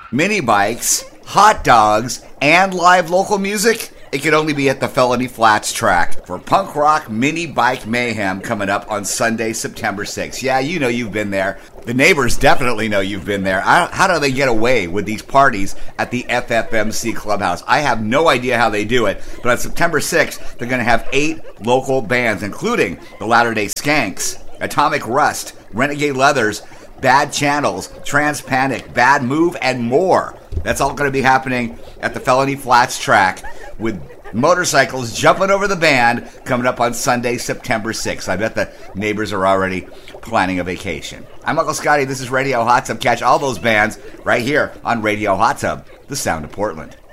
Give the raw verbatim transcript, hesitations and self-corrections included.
mini bikes, hot dogs, and live local music? It could only be at the Felony Flats track for punk rock mini bike mayhem coming up on Sunday, September sixth. Yeah, you know you've been there. The neighbors definitely know you've been there. I, how do they get away with these parties at the F F M C Clubhouse? I have no idea how they do it, but on September sixth, they're going to have eight local bands, including the Latter-day Skanks, Atomic Rust, Renegade Leathers, Bad Channels, Trans Panic, Bad Move, and more. That's all going to be happening at the Felony Flats track with motorcycles jumping over the band coming up on Sunday, September sixth. I bet the neighbors are already planning a vacation. I'm Uncle Scotty. This is Radio Hot Tub. Catch all those bands right here on Radio Hot Tub, the sound of Portland.